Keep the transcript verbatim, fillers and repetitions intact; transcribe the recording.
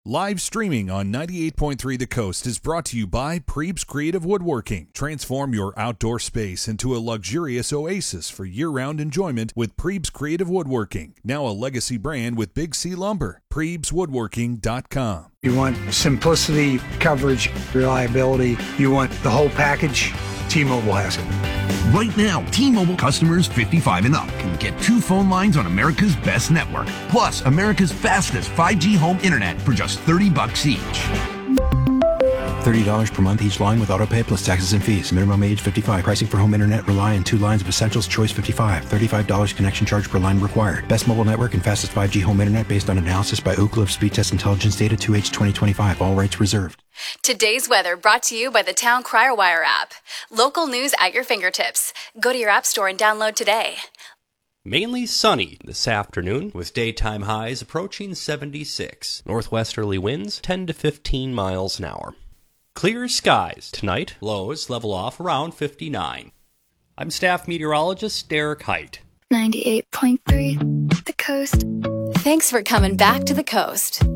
Live streaming on ninety-eight point three The Coast is brought to you by Prebes Creative Woodworking. Transform your outdoor space into a luxurious oasis for year-round enjoyment with Prebes Creative Woodworking, now a legacy brand with Big C Lumber. Prebes Woodworking dot com. You want simplicity, coverage, reliability. You want the whole package. T-Mobile has it. Right now, T-Mobile customers fifty-five and up can get two phone lines on America's best network, plus America's fastest five G home internet for just thirty bucks each. thirty dollars per month each line with autopay plus taxes and fees. Minimum age fifty-five. Pricing for home internet rely on two lines of Essentials Choice fifty-five. thirty-five dollars connection charge per line required. Best mobile network and fastest five G home internet based on analysis by Oak Cliff Speed Test Intelligence Data two H twenty twenty-five. All rights reserved. Today's weather brought to you by the Town Crier Wire app. Local news at your fingertips. Go to your app store and download today. Mainly sunny this afternoon, with daytime highs approaching seventy-six. Northwesterly winds ten to fifteen miles an hour. Clear skies tonight. Lows level off around fifty-nine. I'm staff meteorologist Derek Height. ninety-eight point three The Coast. Thanks for coming back to the Coast.